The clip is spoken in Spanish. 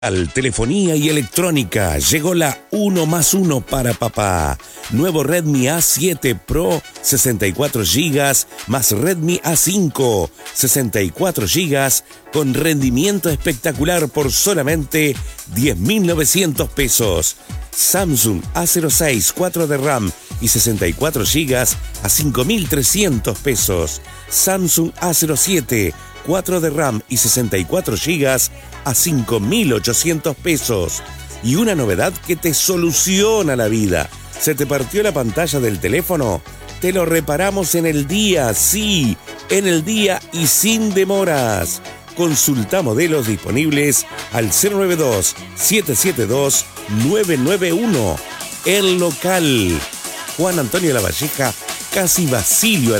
Telefonía y electrónica, llegó la 1 más 1 para papá. Nuevo Redmi A7 Pro, 64 GB, más Redmi A5, 64 GB, con rendimiento espectacular por solamente 10.900 pesos. Samsung A06, 4 de RAM y 64 GB a 5.300 pesos. Samsung A07, 4 de RAM y 64 GB a 5.800 pesos. Y una novedad que te soluciona la vida. ¿Se te partió la pantalla del teléfono? Te lo reparamos en el día, sí, en el día y sin demoras. Consulta modelos disponibles al 092-772-991. El local. Juan Antonio Lavalleja, casi Basilio.